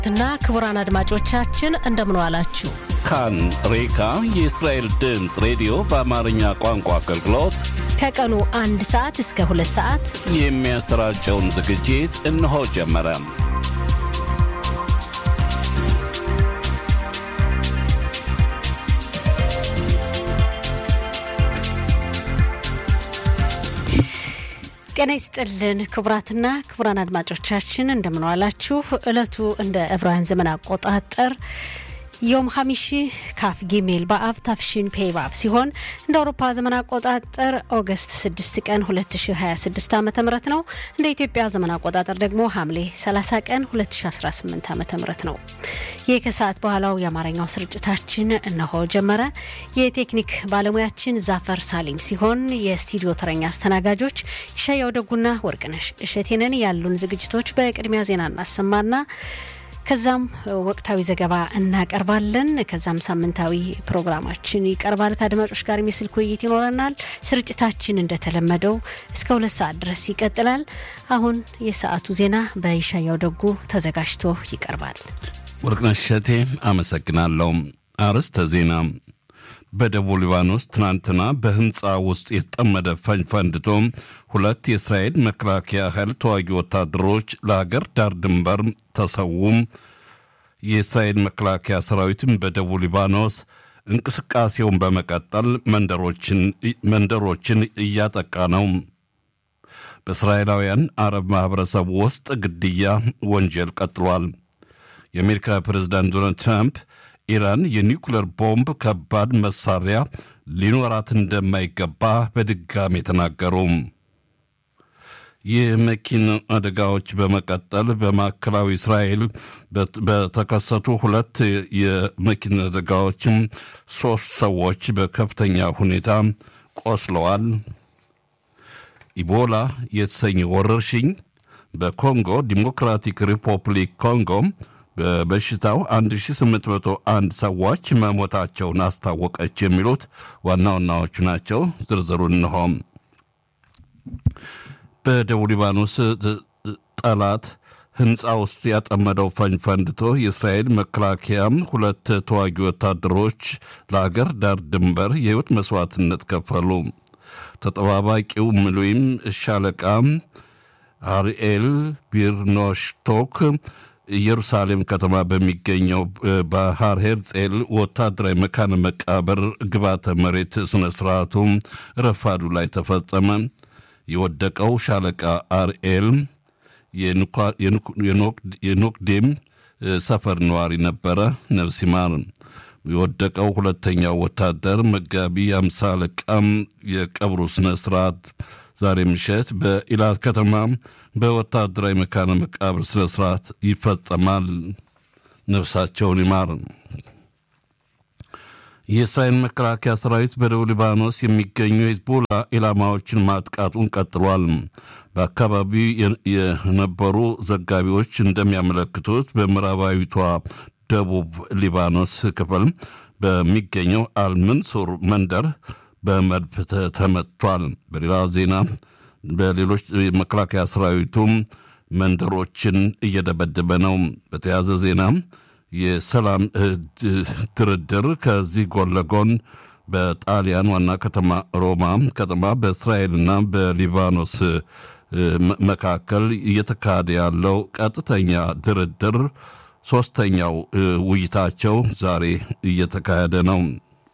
እና ክቡራን አድማጮቻችን እንደምን ዋላችሁ። ካን ሬካ የእስራኤል ድምፅ ሬዲዮ በአማርኛ ቋንቋ አገልግሎት ከቀኑ 1 ሰዓት እስከ 2 ሰዓት የሚያሰራጨውን ዝግጅት እነሆ ጀመረ። ጤና ይስጥልን ክቡራትና ክቡራን አድማጮቻችን እንደምን ዋላችሁ። ዕለቱ እንደ ዕብራውያን ዘመን አቆጣጠር ዮም ሐሚሺ ካፍ ጊሜል በአብ ታፍሺን ፔቫብ ሲሆን እንደ አውሮፓ ዘመን አቆጣጠር ኦገስት 6 ቀን 2026 ዓ.ም ነው። እንደ ኢትዮጵያ ዘመን አቆጣጠር ደግሞ ሐምሌ 30 ቀን 2018 ዓ.ም ነው። የከሰዓት በኋላው የአማርኛው ስርጭታችን እነሆ ጀመረ። የቴክኒክ ባለሙያችን ዛፈር ሳሊም ሲሆን የስቱዲዮ ተረኛ አስተናጋጆች ሻያው ደጉና ወርቅነሽ እሸቴነን። ያሉን ዝግጅቶች በቅድሚያ ዜና እናሰማና ከዛም ወቅታዊ ዘገባ እናቀርባለን። ከዛም ሳምንታዊ ፕሮግራማችን ይቀርባል። ከአድማጮች ጋር የሚስልክ ውይይት ይኖረናል። ስርጭታችን እንደተለመደው እስከ 2 ሰዓት ድረስ ይቀጥላል። አሁን የሰዓቱ ዜና በይሻያው ደጉ ተዘጋጅቶ ይቀርባል። ወርቅነሽ እሸቴ አመሰግናለሁ። አርዕስተ ዜና። በደቡብ ሊባኖስ ትናንትና በህንፃ ውስጥ የተጠመደ ፈንጅ ፈንድቶ 2 የእስራኤል መከላከያ ኃይል ተዋጊ ወታደሮች ለሀገር ዳር ድንበር ተሰዉ። የእስራኤል መከላከያ ሰራዊትም በደቡብ ሊባኖስ እንቅስቃሴውን በመቀጠል መንደሮችን እያጠቃ ነው። በእስራኤላውያን አረብ ማህበረሰብ ውስጥ ግድያ ወንጀል ቀጥሏል። የአሜሪካ ፕሬዝዳንት ዶናልድ ትራምፕ ኢራን የኒውክሌር ቦምብ ከባድ መሳሪያ ሊኖራት እንደማይገባ በድጋሚ ተናገሩ። የመኪና አደጋዎች በመቀጠል በማዕከላዊ እስራኤል በተከሰቱ 2 የመኪና አደጋዎችም 3 ሰዎች በከፍተኛ ሁኔታ ቆስለዋል። ኢቦላ የተሰኘ ወረርሽኝ በኮንጎ ዲሞክራቲክ ሪፐብሊክ ኮንጎ በበሽታው 1801 ሰዎች መሞታቸውን አስታወቀች። የሚሉት ዋና ዋናዎቹ ናቸው። ዝርዝሩን እንሆ። በደቡብ ሊባኖስ ጠላት ህንፃ ውስጥ ያጠመደው ፈንጅ ፈንድቶ የእስራኤል መከላከያም 2 ተዋጊ ወታደሮች ለሀገር ዳር ድንበር የህይወት መስዋዕትነት ከፈሉ። ተጠባባቂው ምሉይም ሻለቃ አርኤል ቢርኖሽቶክ ኢየሩሳሌም ከተማ በሚገኘው ባህር ሄርጼል ወታደራዊ መካነ መቃብር ግባተ መሬት ስነ ስርዓቱ ረፋዱ ላይ ተፈጸመ። የወደቀው ሻለቃ አርኤል የኖክዴም ሰፈር ነዋሪ ነበረ። ነፍስ ይማር። የወደቀው ሁለተኛው ወታደር መጋቢ 50 አለቃም የቀብሩ ስነ ስርዓት ዛሬ ምሽት በኢላት ከተማ በወታደራዊ መካነ መቃብር ስነ ስርዓት ይፈጸማል። ነፍሳቸውን ይማር። የእስራኤል መከላከያ ሰራዊት በደቡብ ሊባኖስ የሚገኙ ሂዝቦላ ኢላማዎችን ማጥቃቱን ቀጥሏል። በአካባቢው የነበሩ ዘጋቢዎች እንደሚያመለክቱት በምዕራባዊቷ ደቡብ ሊባኖስ ክፍል በሚገኘው አልመንሱር መንደር በመድፍ ተመቷል። በሌላ ዜና በሌሎች መከላከያ ሰራዊቱም መንደሮችን እየደበደበ ነው። በተያያዘ ዜና የሰላም ድርድር ከዚህ ጎን ለጎን በጣሊያን ዋና ከተማ ሮማ ከተማ በእስራኤልና በሊባኖስ መካከል እየተካሄደ ያለው ቀጥተኛ ድርድር 3ኛው ውይይታቸው ዛሬ እየተካሄደ ነው።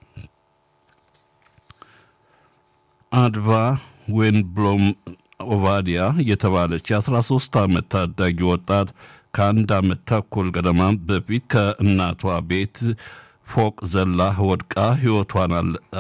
አድቫ ዌንብሎም ኦቫዲያ የተባለች የ13 ዓመት ታዳጊ ወጣት ከ1 ዓመት ተኩል ገደማ በፊት ከእናቷ ቤት ፎቅ ዘላ ወድቃ ሕይወቷን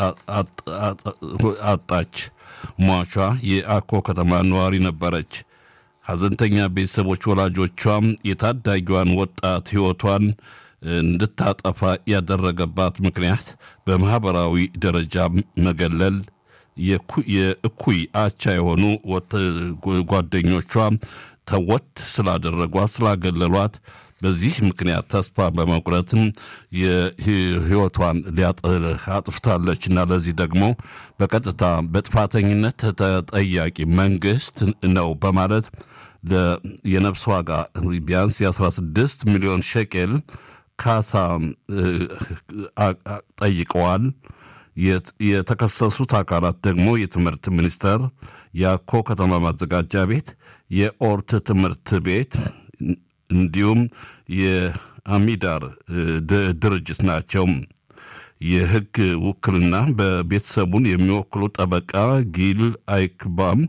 አጣች። ሟቿ የአኮ ከተማ ነዋሪ ነበረች። ሐዘንተኛ ቤተሰቦች ወላጆቿም የታዳጊዋን ወጣት ሕይወቷን እንድታጠፋ ያደረገባት ምክንያት በማህበራዊ ደረጃ መገለል የእኩይ አቻ የሆኑ ጓደኞቿ ተወት ስላደረጓት ስላገለሏት በዚህ ምክንያት ተስፋ በመቁረጥ የህይወቷን አጥፍታለችና ለዚህ ደግሞ በቀጥታ በጥፋተኝነት ተጠያቂ መንግስት ነው በማለት የነፍስ ዋጋ ቢያንስ የ16 ሚሊዮን ሼኬል ካሳ ጠይቀዋል። የተከሰሱት አካላት ደግሞ የትምህርት ሚኒስቴር፣ የአኮ ከተማ ማዘጋጃ ቤት፣ የኦርት ትምህርት ቤት እንዲሁም የአሚዳር ድርጅት ናቸው። የህግ ውክልና በቤተሰቡን የሚወክሉ ጠበቃ ጊል አይክባም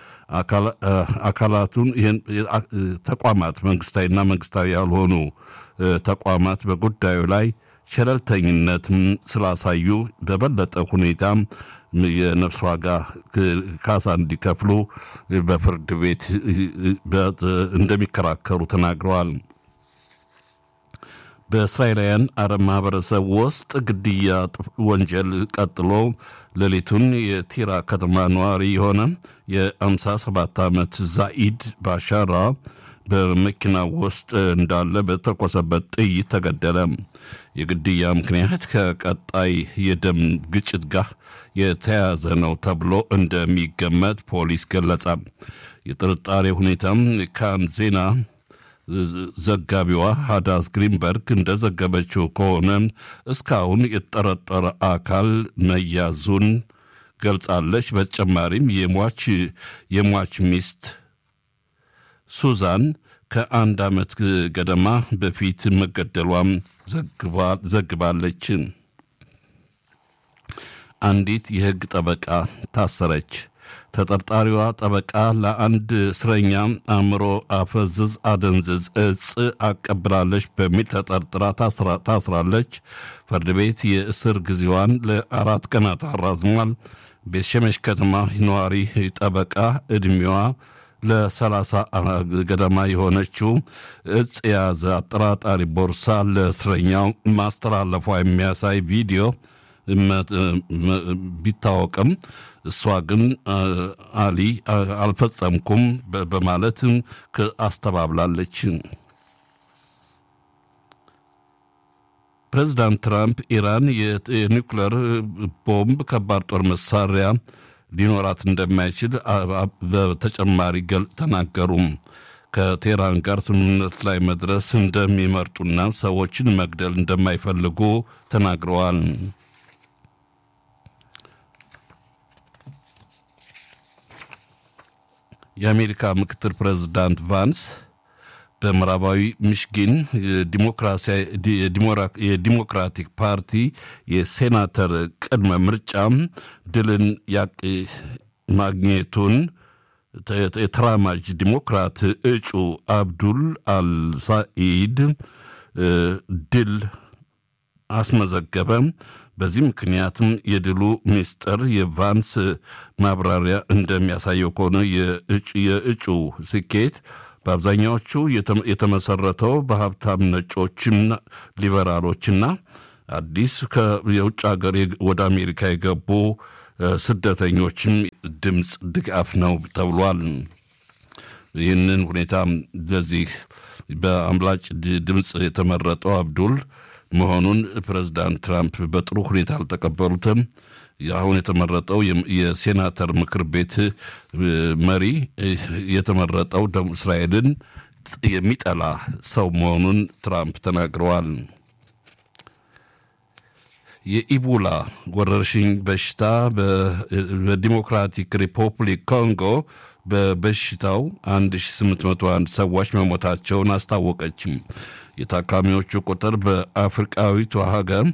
አካላቱን ተቋማት መንግስታዊና መንግስታዊ ያልሆኑ ተቋማት በጉዳዩ ላይ ቸለልተኝነትም ስላሳዩ በበለጠ ሁኔታ የነፍስ ዋጋ ካሳ እንዲከፍሉ በፍርድ ቤት እንደሚከራከሩ ተናግረዋል። በእስራኤላውያን አረብ ማህበረሰብ ውስጥ ግድያ ወንጀል ቀጥሎ ሌሊቱን የቲራ ከተማ ነዋሪ የሆነ የ57 ዓመት ዛኢድ ባሻራ በመኪና ውስጥ እንዳለ በተኮሰበት ጥይት ተገደለ። የግድያ ምክንያት ከቀጣይ የደም ግጭት ጋር የተያያዘ ነው ተብሎ እንደሚገመት ፖሊስ ገለጸ። የጥርጣሬ ሁኔታም ካን ዜና ዘጋቢዋ ሃዳስ ግሪንበርግ እንደዘገበችው ከሆነ እስካሁን የተጠረጠረ አካል መያዙን ገልጻለች። በተጨማሪም የሟች ሚስት ሱዛን ከአንድ ዓመት ገደማ በፊት መገደሏም ዘግባለች። አንዲት የህግ ጠበቃ ታሰረች። ተጠርጣሪዋ ጠበቃ ለአንድ እስረኛ አእምሮ አፈዝዝ አደንዝዝ እጽ አቀብላለች በሚል ተጠርጥራ ታስራለች። ፍርድ ቤት የእስር ጊዜዋን ለ4 ቀናት አራዝሟል። ቤትሸሜሽ ከተማ ነዋሪ ጠበቃ ዕድሜዋ ለ30 ገደማ የሆነችው እጽ የያዘ አጠራጣሪ ቦርሳ ለእስረኛው ማስተላለፏ የሚያሳይ ቪዲዮ ቢታወቅም እሷ ግን አልፈጸምኩም በማለት አስተባብላለች። ፕሬዝዳንት ትራምፕ ኢራን የኒውክሌር ቦምብ ከባድ ጦር መሳሪያ ሊኖራት እንደማይችል በተጨማሪ ተናገሩ። ከቴህራን ጋር ስምምነት ላይ መድረስ እንደሚመርጡና ሰዎችን መግደል እንደማይፈልጉ ተናግረዋል። የአሜሪካ ምክትል ፕሬዝዳንት ቫንስ በምዕራባዊ ሚሽጊን የዲሞክራቲክ ፓርቲ የሴናተር ቅድመ ምርጫ ድልን ማግኘቱን የተራማጅ ዲሞክራት እጩ አብዱል አልሳኢድ ድል አስመዘገበ። በዚህ ምክንያትም የድሉ ሚስጥር የቫንስ ማብራሪያ እንደሚያሳየው ከሆነ የእጩ ስኬት በአብዛኛዎቹ የተመሰረተው በሀብታም ነጮችና ሊበራሎችና አዲስ የውጭ ሀገር ወደ አሜሪካ የገቡ ስደተኞችም ድምፅ ድጋፍ ነው ተብሏል። ይህንን ሁኔታ በዚህ በአምላጭ ድምፅ የተመረጠው አብዱል መሆኑን ፕሬዝዳንት ትራምፕ በጥሩ ሁኔታ አልተቀበሉትም። አሁን የተመረጠው የሴናተር ምክር ቤት መሪ የተመረጠው ደቡብ እስራኤልን የሚጠላ ሰው መሆኑን ትራምፕ ተናግረዋል። የኢቦላ ወረርሽኝ በሽታ በዲሞክራቲክ ሪፐብሊክ ኮንጎ በበሽታው 1801 ሰዎች መሞታቸውን አስታወቀችም። የታካሚዎቹ ቁጥር በአፍሪካዊቷ ሀገር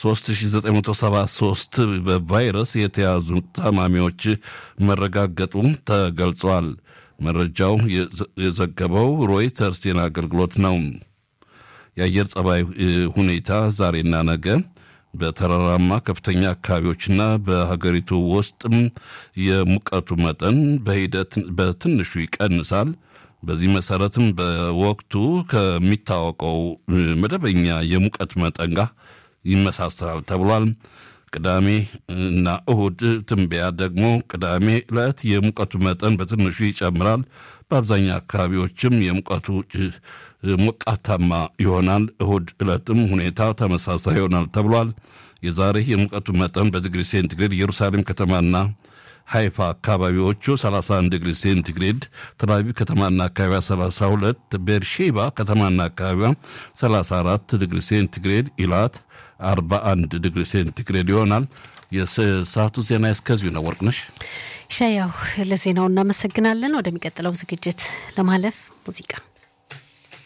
3973 በቫይረስ የተያዙ ታማሚዎች መረጋገጡ ተገልጿል። መረጃው የዘገበው ሮይተርስ ዜና አገልግሎት ነው። የአየር ጸባይ ሁኔታ ዛሬና ነገ በተራራማ ከፍተኛ አካባቢዎችና በሀገሪቱ ውስጥም የሙቀቱ መጠን በሂደት በትንሹ ይቀንሳል። በዚህ መሰረትም በወቅቱ ከሚታወቀው መደበኛ የሙቀት መጠን ጋር ይመሳሰላል ተብሏል። ቅዳሜ እና እሁድ ትንበያ ደግሞ ቅዳሜ ዕለት የሙቀቱ መጠን በትንሹ ይጨምራል። በአብዛኛው አካባቢዎችም የሙቀቱ ሞቃታማ ይሆናል። እሁድ ዕለትም ሁኔታ ተመሳሳይ ይሆናል ተብሏል። የዛሬ የሙቀቱ መጠን በዲግሪ ሴንቲግሬድ ኢየሩሳሌም ከተማና ሃይፋ አካባቢዎቹ 31 ዲግሪ ሴንቲግሬድ፣ ተላቪቭ ከተማና አካባቢዋ 32፣ ቤርሼባ ከተማና አካባቢዋ 34 ዲግሪ ሴንቲግሬድ፣ ኢላት 41 ዲግሪ ሴንቲግሬድ ይሆናል። የሰዓቱ ዜና እስከዚሁ ነው። ወርቅነሽ ሻያው ለዜናው እናመሰግናለን። ወደሚቀጥለው ዝግጅት ለማለፍ ሙዚቃ